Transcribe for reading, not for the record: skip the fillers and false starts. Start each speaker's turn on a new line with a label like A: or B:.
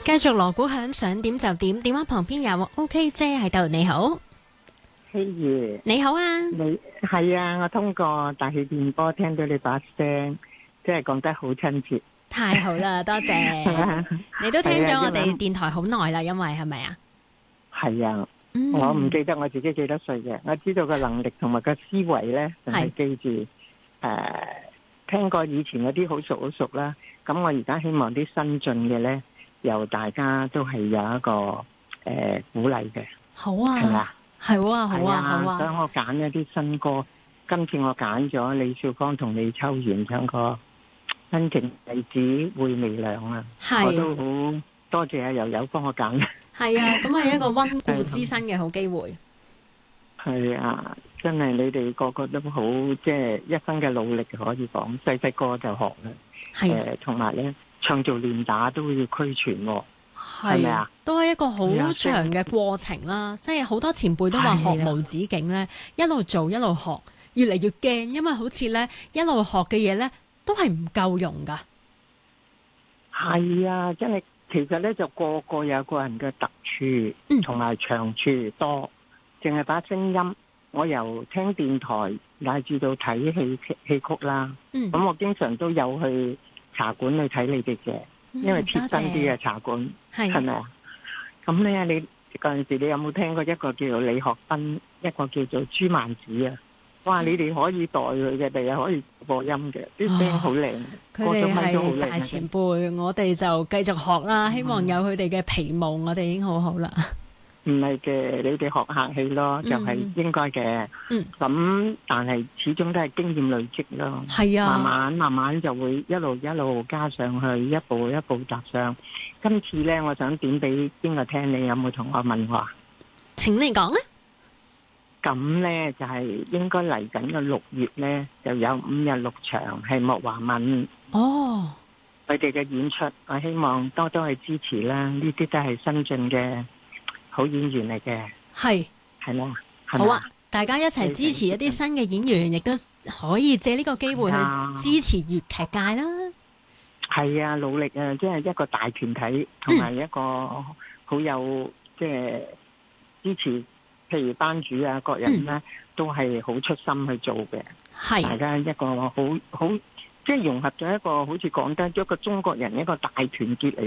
A: 繼續鑼鼓響，想點就點。電話旁邊有 OK 姐喺度，你好，
B: 希如，
A: 你好啊，
B: 你係啊！我通過大氣電波聽到你把聲，即係講得好親切。
A: 太好啦，多謝。你都聽咗我哋電台好耐啦，因為係咪啊？
B: 係啊，我唔記得我自己幾多歲嘅，我知道個能力同埋個思維咧，就係記住聽過以前嗰啲好熟好熟啦。咁我而家希望啲新進嘅咧，由大家都係有一個鼓勵嘅。
A: 好啊，係咪啊？係啊，好啊，好啊。
B: 所以我揀一啲新歌，今次我揀咗李少芳同李秋元唱歌《真情弟子會微涼》啊，我都好多謝阿友友幫我揀。
A: 係啊，咁係一個溫故知新嘅好機會。
B: 係啊，真係你哋個個都好，即係一生嘅努力可以講，細細個就學啦。係同埋咧，唱做練打都要俱全喎。係咪啊？
A: 都係一個好長嘅過程啦，即係好多前輩都話學無止境咧，一路做一路學，越嚟越驚，因為好似咧一路學嘅嘢咧都係唔夠用噶。
B: 係啊，真係其實咧就個個有個人嘅特處，同埋長處多，淨係把聲音。我由聽電台乃至到睇戲曲啦，咁我經常都有去茶館去睇你哋嘅。因為貼身啲嘅茶館係咪啊？咁咧，你嗰陣時你有冇聽過一個叫做李學斌，一個叫做朱曼子啊？哇！你哋可以代佢嘅，第日可以播音嘅，啲聲好靚。
A: 佢哋係大前輩，我哋就繼續學啦。希望有佢哋嘅皮毛，我哋已經好好啦。
B: 唔係嘅，你哋學客氣咯，就係應該嘅。咁但係始終都係經驗累積咯。
A: 係啊，
B: 慢慢就會一路加上去，一步一步踏上。今次呢，我想點俾邊個聽？你有冇同我問話？
A: 請你講啊！
B: 咁呢，就係應該嚟緊嘅6月呢，就有5日6場係莫華敏
A: 哦，
B: 佢哋嘅演出，我希望多多去支持啦。呢啲都係新進嘅好演員嚟嘅，係啦，
A: 好啊！大家一齊支持一啲新嘅演員，亦都可以借呢個機會去支持粵劇界啦。
B: 係啊，努力啊！即係一個大團體，同埋一個好有即係支持，譬如班主啊，各人咧都係好出心去做嘅。係大家一個好即係融合咗一個好似講得一個中國人一個大團結嚟。